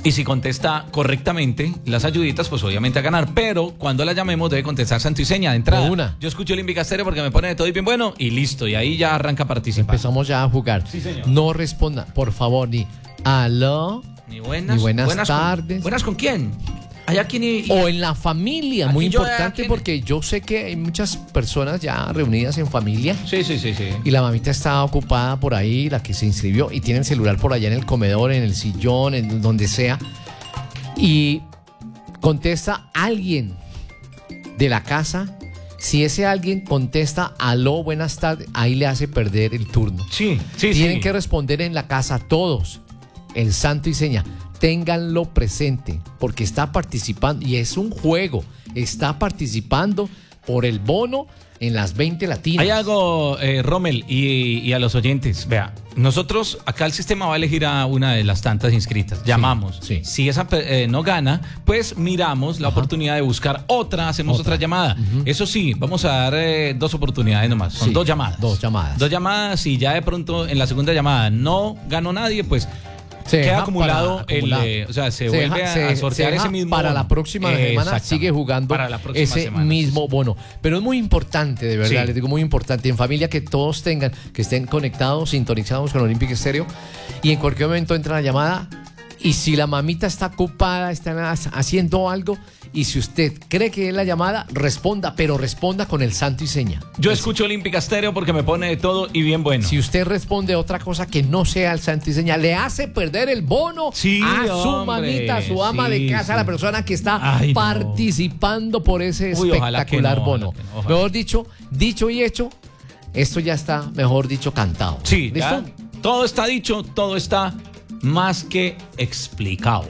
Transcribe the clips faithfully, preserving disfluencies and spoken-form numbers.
Y si contesta correctamente las ayuditas, pues obviamente a ganar. Pero cuando la llamemos debe contestar santo y seña de entrada. De una. Yo escucho el Invica Stereo porque me pone de todo y bien bueno y listo. Y ahí ya arranca a participar. Empezamos ya a jugar. Sí, señor. No responda, por favor, ni aló, Ni buenas, ni buenas, buenas tardes. Con, ¿Buenas con quién? ¿Hay aquí ni...? O en la familia, Aquí muy yo, importante aquí- porque yo sé que hay muchas personas ya reunidas en familia Sí, sí, sí, sí. y la mamita está ocupada por ahí, la que se inscribió, y tiene el celular por allá en el comedor, en el sillón, en donde sea, y contesta alguien de la casa. Si ese alguien contesta aló, buenas tardes, ahí le hace perder el turno. Sí, sí, Tienen sí. que responder en la casa todos, el santo y seña. Ténganlo presente, porque está participando, y es un juego, está participando por el bono en las veinte latinas. Hay algo, eh, Rommel, y, y a los oyentes. Vea, nosotros, acá el sistema va a elegir a una de las tantas inscritas. Llamamos. sí. Si esa eh, no gana, pues miramos la Ajá. oportunidad de buscar otra, hacemos otra, Otra. llamada. Ujú. Eso sí, vamos a dar eh, dos oportunidades nomás. Son Sí, dos llamadas. dos llamadas. Dos llamadas, y ya de pronto en la segunda llamada no ganó nadie, pues Se queda deja acumulado, para- el, acumulado. eh, o sea, se, Se vuelve deja- a, se- a sortear se deja ese mismo para bono. la próxima Eh, semana exactamente. sigue jugando Para la próxima ese semana. mismo bono. Pero es muy importante, de verdad, Sí. les digo, muy importante en familia que todos tengan, que estén conectados, sintonizados con Olympic Stereo, y en cualquier momento entra la llamada, y si la mamita está ocupada, está haciendo algo, y si usted cree que es la llamada, responda, pero responda con el santo y seña. Yo escucho Olímpica Stereo porque me pone de todo y bien bueno. Si usted responde otra cosa que no sea el santo y seña, le hace perder el bono Sí, a su hombre, mamita, a su ama sí, de casa, a la sí. persona que está Ay, no. participando por ese Uy, ojalá que espectacular no, bono. ojalá que no, ojalá. Mejor dicho, dicho y hecho, esto ya está, mejor dicho, cantado. Sí, ¿Listo? ya todo está dicho, todo está más que explicado.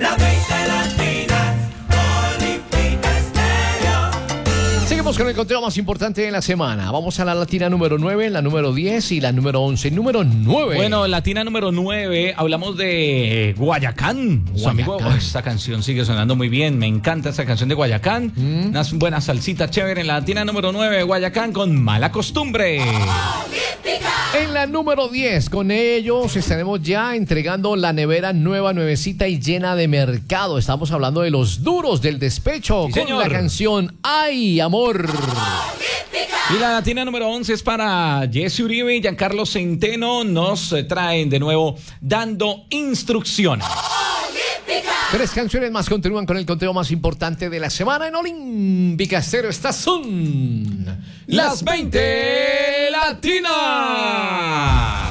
Seguimos con el conteo más importante de la semana. Vamos a la latina número nueve, la número diez y la número once. Número nueve. Bueno, latina número nueve, hablamos de Guayacán. Su Guayacán. amigo, oh, esta canción sigue sonando muy bien. Me encanta esta canción de Guayacán. Mm. Unas buenas salsitas chévere en la latina número nueve, Guayacán con Mala Costumbre. En la número diez, con ellos estaremos ya entregando la nevera nueva, nuevecita y llena de mercado. Estamos hablando de los duros del despecho, Sí, con señor. la canción Ay, Amor. Y la latina número once es para Jesse Uribe y Giancarlo Centeno. Nos eh, traen de nuevo Dando Instrucciones. Tres canciones más continúan con el conteo más importante de la semana en Olímpica Stereo. Estas son Las veinte Latinas.